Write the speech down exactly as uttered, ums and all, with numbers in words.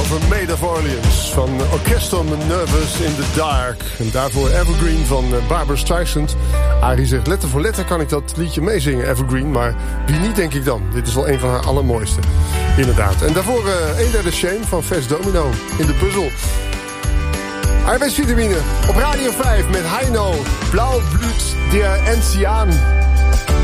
over Maid of Orleans van Orchestra Nervous in the Dark. En daarvoor Evergreen van Barbra Streisand. Arie zegt letter voor letter kan ik dat liedje meezingen, Evergreen. Maar wie niet, denk ik dan. Dit is wel een van haar allermooiste. Inderdaad. En daarvoor uh, een derde Shame van Fats Domino in de puzzel. Arbeidsvitamine op Radio vijf met Heino. Blauw bloed der Enzian.